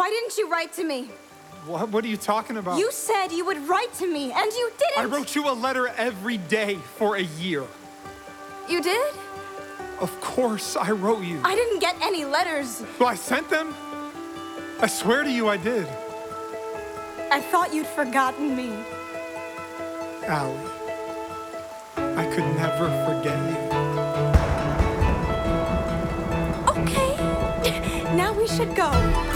Why didn't you write to me? What are you talking about? You said you would write to me, and you didn't! I wrote you a letter every day for a year. You did? Of course I wrote you. I didn't get any letters. Well, I sent them. I swear to you I did. I thought you'd forgotten me. Allie, I could never forget you. Okay. Now we should go.